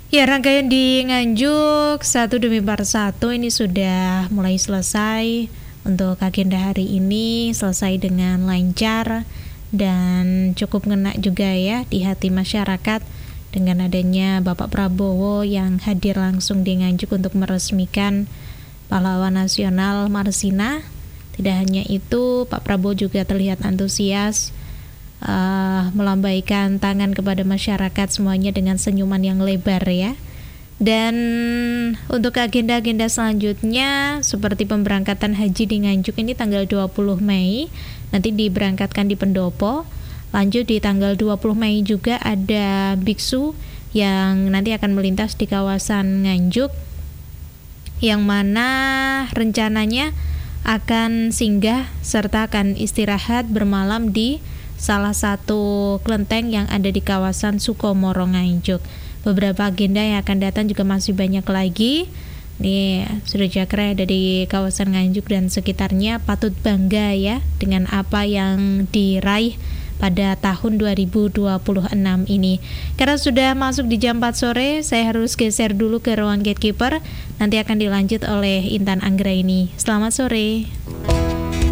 Ya, rangkaian di Nganjuk satu demi satu ini sudah mulai selesai. Untuk agenda hari ini selesai dengan lancar dan cukup ngena juga ya di hati masyarakat dengan adanya Bapak Prabowo yang hadir langsung di Nganjuk untuk meresmikan pahlawan nasional Marsina. Tidak hanya itu, Pak Prabowo juga terlihat antusias melambaikan tangan kepada masyarakat semuanya dengan senyuman yang lebar ya. Dan untuk agenda-agenda selanjutnya seperti pemberangkatan haji di Nganjuk ini tanggal 20 Mei nanti diberangkatkan di Pendopo. Lanjut di tanggal 20 Mei juga ada biksu yang nanti akan melintas di kawasan Nganjuk, yang mana rencananya akan singgah serta akan istirahat bermalam di salah satu kelenteng yang ada di kawasan Sukomoro Nganjuk. Beberapa agenda yang akan datang juga masih banyak lagi. Nih, Sudah Jakra ada di kawasan Nganjuk dan sekitarnya patut bangga ya dengan apa yang diraih pada tahun 2026 ini. Karena sudah masuk di jam 4 sore, saya harus geser dulu ke ruang gatekeeper. Nanti akan dilanjut oleh Intan Anggraini. Selamat sore.